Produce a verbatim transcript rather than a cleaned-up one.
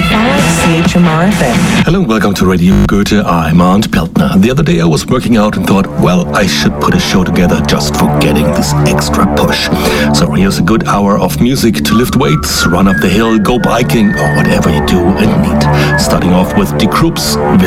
ninety-five C H M R F M. Hello and welcome to Radio Goethe. I'm Arndt Peltner. The other day I was working out and thought, well, I should put a show together just for getting this extra push. So here's a good hour of music to lift weights, run up the hill, go biking, or whatever you do and need. Starting off with Die Krupps.